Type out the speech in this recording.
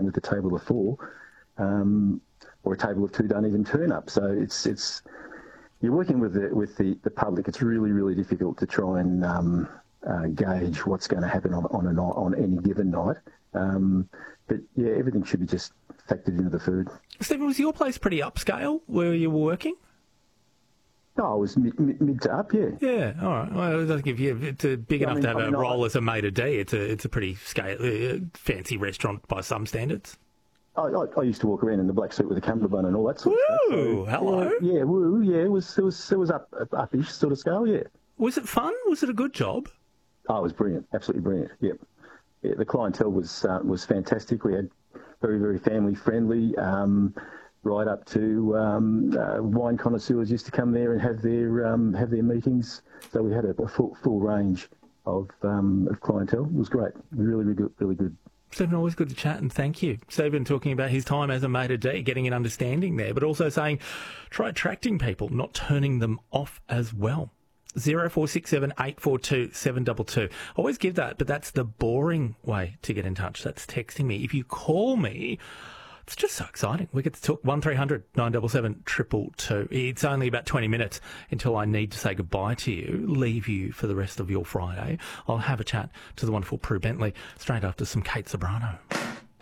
at the table of 4, or a table of 2 don't even turn up. So it's you're working with the public. It's really, really difficult to try and gauge what's going to happen on any given night. But yeah, everything should be just factored into the food. Stephen, was your place pretty upscale where you were working? No, I was mid to up, yeah. Yeah, all right. Well, I think if it's big enough to have a role as a maitre d', it's a pretty fancy restaurant by some standards. I used to walk around in the black suit with a cummerbund and all that sort of stuff. Woo! Hello. Yeah, woo! Yeah, it was up-ish sort of scale. Yeah. Was it fun? Was it a good job? Oh, it was brilliant. Absolutely brilliant. Yep. Yeah, the clientele was fantastic. We had very, very family friendly. Right up to wine connoisseurs used to come there and have their meetings. So we had a full range of clientele. It was great. Really, really good. Really good. Stephen, always good to chat, and thank you. Stephen talking about his time as a maitre d', getting an understanding there, but also saying try attracting people, not turning them off as well. 0467 842 722. Always give that, but that's the boring way to get in touch. That's texting me. If you call me, it's just so exciting. We get to talk 1300 977 222. It's only about 20 minutes until I need to say goodbye to you, leave you for the rest of your Friday. I'll have a chat to the wonderful Prue Bentley straight after some Kate Sobrano.